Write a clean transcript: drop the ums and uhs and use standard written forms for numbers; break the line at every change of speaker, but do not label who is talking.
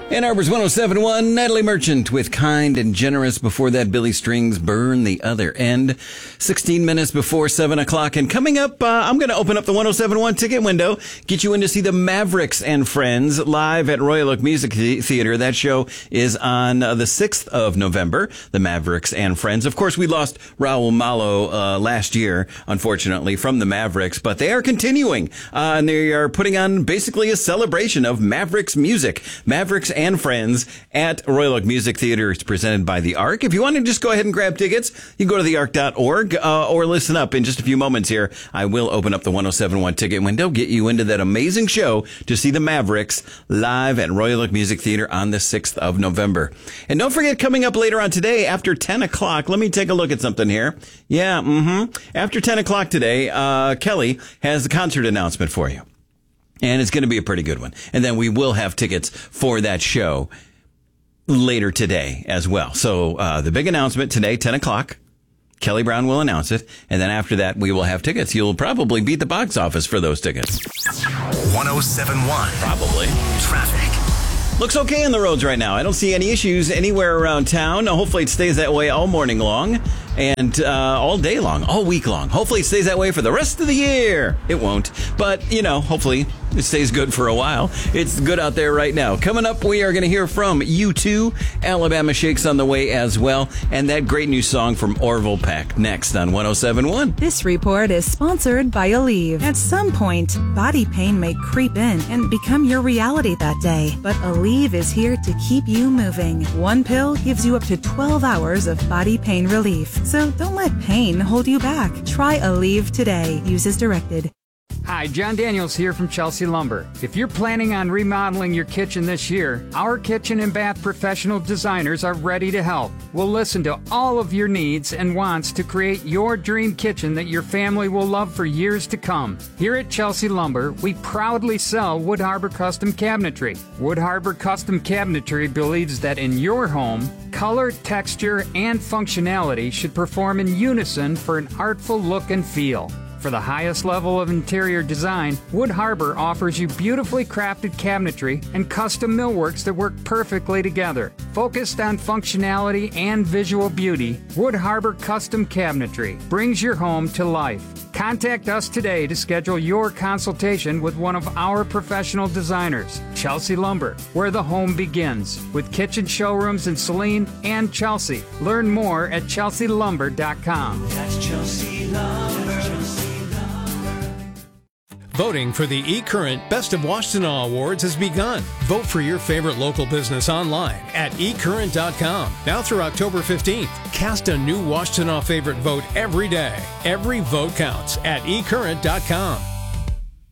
Ann Arbor's 107.1, Natalie Merchant with Kind and Generous. Before that, Billy Strings, Burn the Other End. 16 minutes before 7 o'clock. And coming up, I'm going to open up the 107.1 ticket window, get you in to see the Mavericks and Friends live at Royal Oak Music Theater. That show is on the 6th of November, the Mavericks and Friends. Of course, we lost Raul Malo last year, unfortunately, from the Mavericks, but they are continuing. And they are putting on basically a celebration of Mavericks music. Mavericks and Friends at Royal Oak Music Theater. It's presented by The Ark. If you want to just go ahead and grab tickets, you can go to theark.org or listen up. In just a few moments here, I will open up the 107.1 ticket window, get you into that amazing show to see the Mavericks live at Royal Oak Music Theater on the 6th of November. And don't forget, coming up later on today after 10 o'clock, let me take a look at something here. Yeah, after 10 o'clock today, Kelly has the concert announcement for you. And it's going to be a pretty good one. And then we will have tickets for that show later today as well. So the big announcement today, 10 o'clock, Kelly Brown will announce it. And then after that, we will have tickets. You'll probably beat the box office for those tickets.
107.1.
Probably.
Traffic.
Looks okay on the roads right now. I don't see any issues anywhere around town. Hopefully it stays that way all morning long and all day long, all week long. Hopefully it stays that way for the rest of the year. It won't. But, hopefully it stays good for a while. It's good out there right now. Coming up, we are going to hear from U2. Alabama Shakes on the way as well. And that great new song from Orville Peck next on 107.1.
This report is sponsored by Aleve. At some point, body pain may creep in and become your reality that day. But Aleve is here to keep you moving. One pill gives you up to 12 hours of body pain relief. So don't let pain hold you back. Try Aleve today. Use as directed.
Hi, John Daniels here from Chelsea Lumber. If you're planning on remodeling your kitchen this year, our kitchen and bath professional designers are ready to help. We'll listen to all of your needs and wants to create your dream kitchen that your family will love for years to come. Here at Chelsea Lumber, we proudly sell Wood Harbor Custom Cabinetry. Wood Harbor Custom Cabinetry believes that in your home, color, texture, and functionality should perform in unison for an artful look and feel. For the highest level of interior design, Wood Harbor offers you beautifully crafted cabinetry and custom millworks that work perfectly together. Focused on functionality and visual beauty, Wood Harbor Custom Cabinetry brings your home to life. Contact us today to schedule your consultation with one of our professional designers, Chelsea Lumber, where the home begins, with kitchen showrooms in Saline and Chelsea. Learn more at chelsealumber.com.
That's Chelsea Lumber.
Voting for the eCurrent Best of Washtenaw Awards has begun. Vote for your favorite local business online at eCurrent.com. Now through October 15th. Cast a new Washtenaw favorite vote every day. Every vote counts at eCurrent.com.